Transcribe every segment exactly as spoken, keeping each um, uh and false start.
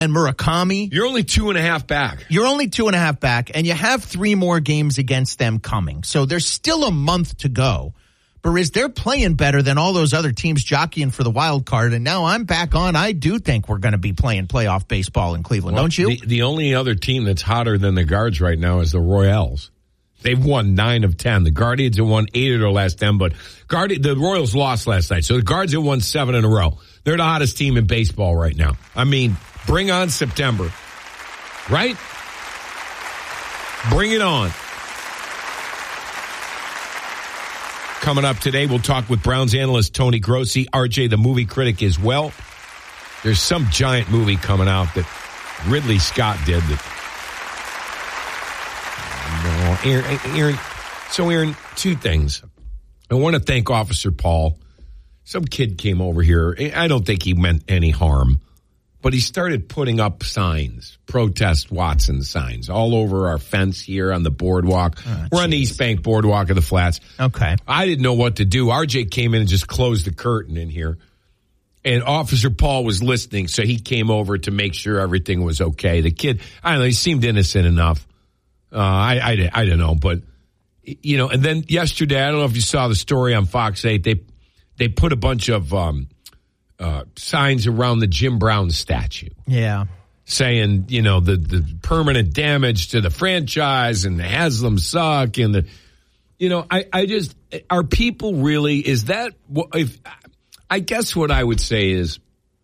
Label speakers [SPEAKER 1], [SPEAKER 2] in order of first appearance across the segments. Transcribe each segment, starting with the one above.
[SPEAKER 1] and Murakami.
[SPEAKER 2] You're only two and a half back.
[SPEAKER 1] You're only two and a half back, and you have three more games against them coming. So there's still a month to go. But Riz, they're playing better than all those other teams jockeying for the wild card. And now I'm back on. I do think we're going to be playing playoff baseball in Cleveland,
[SPEAKER 2] well,
[SPEAKER 1] don't you?
[SPEAKER 2] The, the only other team that's hotter than the Guards right now is the Royals. They've won nine of ten. The Guardians have won eight of their last ten, but Guardi- the Royals lost last night. So the Guards have won seven in a row. They're the hottest team in baseball right now. I mean, bring on September. Right? Bring it on. Coming up today, we'll talk with Browns analyst Tony Grossi, R J, the movie critic, as well. There's some giant movie coming out that Ridley Scott did that. No, Aaron, Aaron. So, Aaron, two things. I want to thank Officer Paul. Some kid came over here. I don't think he meant any harm, but he started putting up signs, protest Watson signs, all over our fence here on the boardwalk. Oh, We're on the East Bank boardwalk of the Flats.
[SPEAKER 1] Okay.
[SPEAKER 2] I didn't know what to do. R J came in and just closed the curtain in here. And Officer Paul was listening, so he came over to make sure everything was okay. The kid, I don't know, he seemed innocent enough. Uh, I, I, I don't know, but, you know, and then yesterday, I don't know if you saw the story on Fox eight, they they put a bunch of um, uh, signs around the Jim Brown statue.
[SPEAKER 1] Yeah.
[SPEAKER 2] Saying, you know, the, the permanent damage to the franchise and the Haslam suck and the, you know, I, I just, are people really, is that, if I guess what I would say is,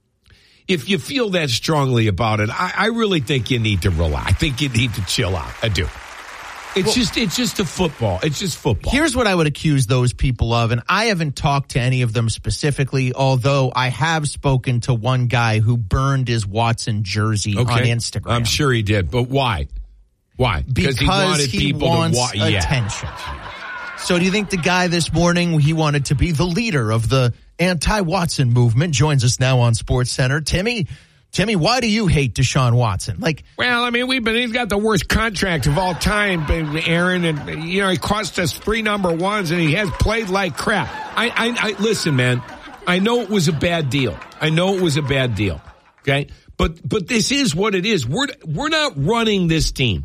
[SPEAKER 2] if you feel that strongly about it, I, I really think you need to relax. I think you need to chill out. I do. It's well, just it's just a football. It's just football.
[SPEAKER 1] Here's what I would accuse those people of, and I haven't talked to any of them specifically, although I have spoken to one guy who burned his Watson jersey
[SPEAKER 2] okay.
[SPEAKER 1] on Instagram.
[SPEAKER 2] I'm sure he did, but why? Why?
[SPEAKER 1] Because
[SPEAKER 2] he wanted
[SPEAKER 1] he
[SPEAKER 2] people
[SPEAKER 1] wants
[SPEAKER 2] to wa-
[SPEAKER 1] attention.
[SPEAKER 2] Yeah.
[SPEAKER 1] So do you think the guy this morning, he wanted to be the leader of the anti-Watson movement, joins us now on SportsCenter. Timmy, Timmy, why do you hate Deshaun Watson? Like,
[SPEAKER 2] well, I mean, we've been, he's got the worst contract of all time, Aaron, and, you know, he cost us three number ones, and he has played like crap. I, I, I listen, man, I know it was a bad deal. I know it was a bad deal, okay? But, but this is what it is. We're, we're not running this team.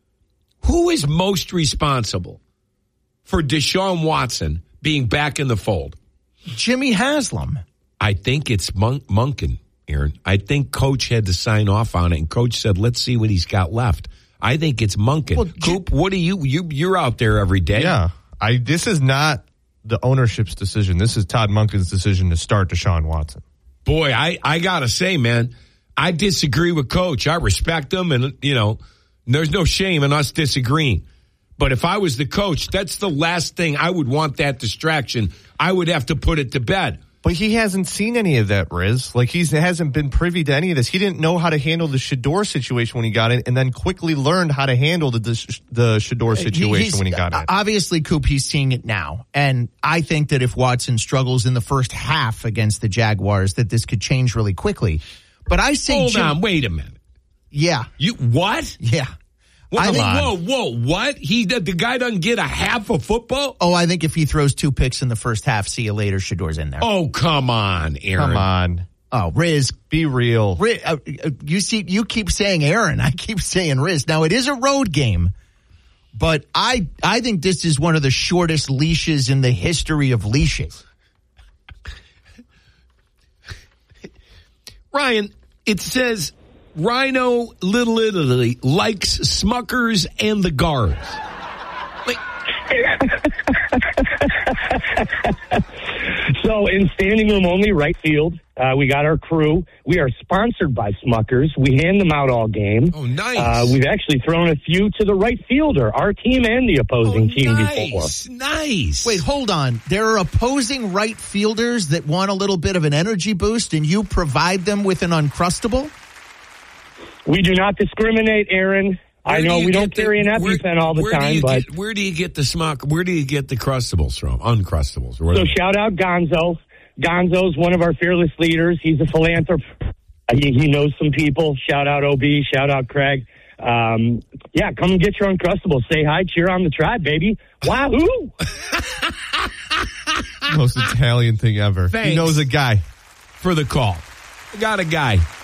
[SPEAKER 2] Who is most responsible for Deshaun Watson being back in the fold?
[SPEAKER 1] Jimmy Haslam.
[SPEAKER 2] I think it's Mon- Monken, Aaron. I think Coach had to sign off on it, and Coach said, let's see what he's got left. I think it's Monken. Well, Coop, what do you, you, you're out there every day.
[SPEAKER 3] Yeah. I, this is not the ownership's decision. This is Todd Monken's decision to start Deshaun Watson.
[SPEAKER 2] Boy, I, I gotta say, man, I disagree with Coach. I respect him, and, you know, there's no shame in us disagreeing. But if I was the coach, that's the last thing I would want, that distraction. I would have to put it to bed.
[SPEAKER 3] But he hasn't seen any of that, Riz. Like, he hasn't been privy to any of this. He didn't know how to handle the Shedeur situation when he got it, and then quickly learned how to handle the the Shedeur situation
[SPEAKER 1] he's,
[SPEAKER 3] when he got it.
[SPEAKER 1] Obviously, Coop, he's seeing it now. And I think that if Watson struggles in the first half against the Jaguars, that this could change really quickly. But I say,
[SPEAKER 2] Hold
[SPEAKER 1] Jim,
[SPEAKER 2] on, wait a minute.
[SPEAKER 1] Yeah.
[SPEAKER 2] You what?
[SPEAKER 1] Yeah.
[SPEAKER 2] Well,
[SPEAKER 1] I think,
[SPEAKER 2] whoa, whoa, what? He the, the guy doesn't get a half of football?
[SPEAKER 1] Oh, I think if he throws two picks in the first half, see you later, Shedeur's in there.
[SPEAKER 2] Oh, come on, Aaron.
[SPEAKER 3] Come on.
[SPEAKER 1] Oh, Riz,
[SPEAKER 3] be real.
[SPEAKER 1] Riz, uh, you see, you keep saying Aaron. I keep saying Riz. Now, it is a road game, but I, I think this is one of the shortest leashes in the history of leashes.
[SPEAKER 2] Ryan, it says Rhino Little Italy likes Smuckers and the Guards. Like,
[SPEAKER 4] so in standing room only, right field, uh, we got our crew. We are sponsored by Smuckers. We hand them out all game.
[SPEAKER 2] Oh, nice.
[SPEAKER 4] Uh, we've actually thrown a few to the right fielder, our team and the opposing
[SPEAKER 2] oh,
[SPEAKER 4] team
[SPEAKER 2] nice,
[SPEAKER 4] before.
[SPEAKER 2] Nice.
[SPEAKER 1] Wait, hold on. There are opposing right fielders that want a little bit of an energy boost, and you provide them with an Uncrustable?
[SPEAKER 4] We do not discriminate, Aaron.
[SPEAKER 2] Where
[SPEAKER 4] I know
[SPEAKER 2] do
[SPEAKER 4] we don't
[SPEAKER 2] the,
[SPEAKER 4] carry an EpiPen all the time, but
[SPEAKER 2] get, where do you get the smock? Where do you get the Crustables from? Uncrustables, or whatever.
[SPEAKER 4] So shout out Gonzo. Gonzo's one of our fearless leaders. He's a philanthropist. He, he knows some people. Shout out O B. Shout out Craig. Um, yeah, come and get your Uncrustables. Say hi. Cheer on the tribe, baby. Wahoo!
[SPEAKER 3] Most Italian thing ever.
[SPEAKER 2] Thanks
[SPEAKER 3] he knows a guy
[SPEAKER 2] for the call. I got a guy.